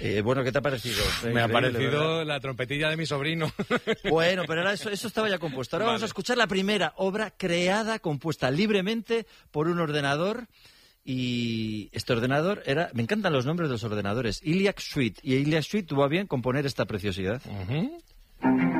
Bueno, ¿qué te ha parecido? Me ha parecido ¿verdad? la trompetilla de mi sobrino. Bueno, pero ahora eso estaba ya compuesto. Ahora vamos a escuchar la primera obra creada, compuesta libremente por un ordenador. Y este ordenador era... Me encantan los nombres de los ordenadores. Iliac Suite. Y Iliac Suite tuvo a bien componer esta preciosidad. Uh-huh.